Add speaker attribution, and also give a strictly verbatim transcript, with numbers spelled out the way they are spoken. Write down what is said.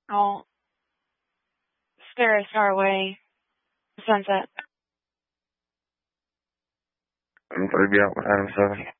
Speaker 1: Oh, Sparrow Star Way, Sunset.
Speaker 2: I'm going to be out with Adam seven.